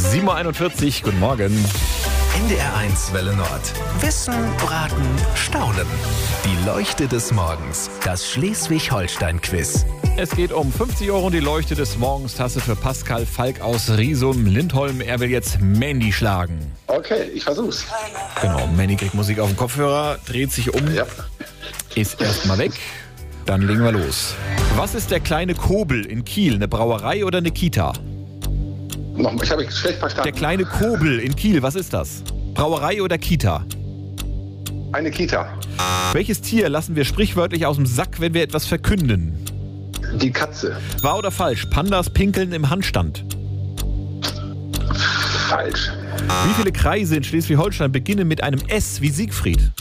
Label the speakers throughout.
Speaker 1: 7.41 Uhr, guten Morgen.
Speaker 2: NDR1 Welle Nord. Wissen, Braten, Staunen. Die Leuchte des Morgens. Das Schleswig-Holstein-Quiz.
Speaker 1: Es geht um 50 € und die Leuchte des Morgens. Tasse für Pascal Falk aus Riesum-Lindholm. Er will jetzt Mandy schlagen.
Speaker 3: Okay, ich versuch's.
Speaker 1: Genau, Mandy kriegt Musik auf dem Kopfhörer, dreht sich um,
Speaker 3: Ja.
Speaker 1: ist erstmal weg. Dann legen wir los. Was ist der kleine Kobel in Kiel? Eine Brauerei oder eine Kita?
Speaker 3: Nochmal, ich habe schlecht verstanden.
Speaker 1: Der kleine Kobel in Kiel, was ist das? Brauerei oder Kita?
Speaker 3: Eine Kita.
Speaker 1: Welches Tier lassen wir sprichwörtlich aus dem Sack, wenn wir etwas verkünden?
Speaker 3: Die Katze.
Speaker 1: Wahr oder falsch? Pandas pinkeln im Handstand.
Speaker 3: Falsch.
Speaker 1: Wie viele Kreise in Schleswig-Holstein beginnen mit einem S wie Siegfried?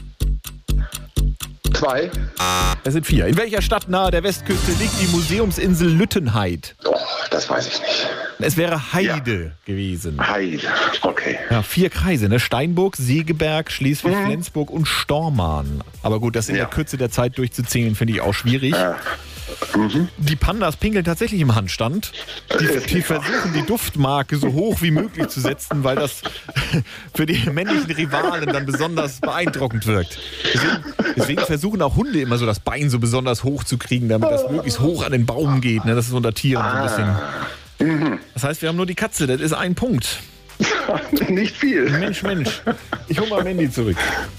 Speaker 3: 2.
Speaker 1: Es sind 4. In welcher Stadt nahe der Westküste liegt die Museumsinsel Lüttenheid?
Speaker 3: Oh, das weiß ich nicht.
Speaker 1: Es wäre Heide gewesen.
Speaker 3: Heide. Okay.
Speaker 1: Ja, 4 Kreise, ne? Steinburg, Segeberg, Schleswig-Flensburg und Stormarn. Aber gut, das in der Kürze der Zeit durchzuzählen, finde ich auch schwierig. Die Pandas pinkeln tatsächlich im Handstand. Die versuchen, die Duftmarke so hoch wie möglich zu setzen, weil das für die männlichen Rivalen dann besonders beeindruckend wirkt. Deswegen versuchen auch Hunde immer so das Bein so besonders hoch zu kriegen, damit das möglichst hoch an den Baum geht. Ne? Das ist unter Tieren so ein bisschen. Das heißt, wir haben nur die Katze, das ist ein Punkt.
Speaker 3: Nicht viel.
Speaker 1: Mensch. Ich hol mal Mandy zurück.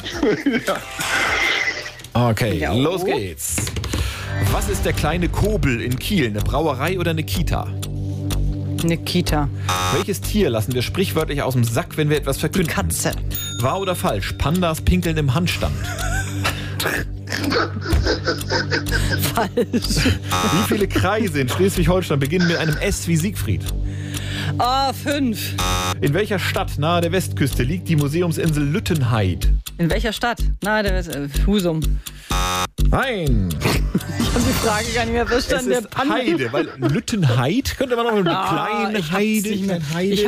Speaker 1: Okay, los geht's. Was ist der kleine Kobel in Kiel? Eine Brauerei oder eine Kita?
Speaker 4: Eine Kita.
Speaker 1: Welches Tier lassen wir sprichwörtlich aus dem Sack, wenn wir etwas verkünden?
Speaker 4: Die Katze.
Speaker 1: Wahr oder falsch? Pandas pinkeln im Handstand.
Speaker 4: Falsch.
Speaker 1: Wie viele Kreise in Schleswig-Holstein beginnen mit einem S wie Siegfried?
Speaker 4: 5.
Speaker 1: In welcher Stadt nahe der Westküste liegt die Museumsinsel Lüttenheid?
Speaker 4: In welcher Stadt? Husum.
Speaker 1: Nein,
Speaker 4: Ich habe die Frage gar nicht mehr
Speaker 1: es
Speaker 4: verstanden.
Speaker 1: ist Heide, weil Lüttenheid könnte man auch eine kleine Heide.
Speaker 4: Ich